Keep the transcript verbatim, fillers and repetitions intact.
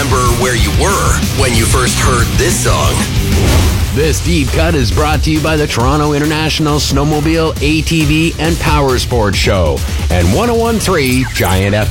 remember where you were when you first heard this song. This deep cut is brought to you by the Toronto International Snowmobile, A T V, and Power Sports Show and one oh one point three Giant F M.